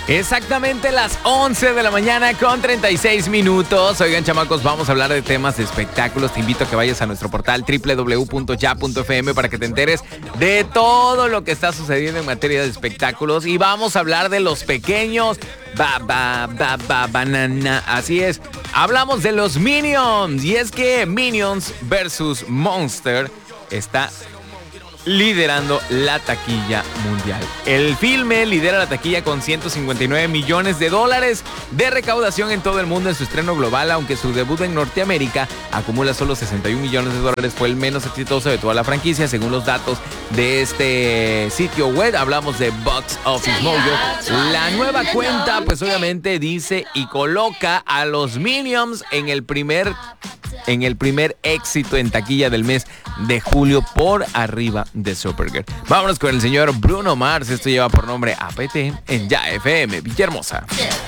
Exactamente las 11 de la mañana con 36 minutos. Oigan, chamacos, vamos a hablar de temas de espectáculos. Te invito a que vayas a nuestro portal www.ya.fm para que te enteres de todo lo que está sucediendo en materia de espectáculos. Y vamos a hablar de los pequeños banana. Así es, hablamos de los Minions. Y es que Minions vs. Monster está liderando la taquilla mundial. El filme lidera la taquilla con 159 millones de dólares de recaudación en todo el mundo en su estreno global, aunque su debut en Norteamérica acumula solo 61 millones de dólares. Fue el menos exitoso de toda la franquicia, según los datos de este sitio web. Hablamos de Box Office Mojo. La nueva cuenta, pues obviamente dice y coloca a los Minions en el primer éxito en taquilla del mes de julio, por arriba de Supergirl. Vámonos con el señor Bruno Mars. Esto lleva por nombre APT en Ya FM Villahermosa.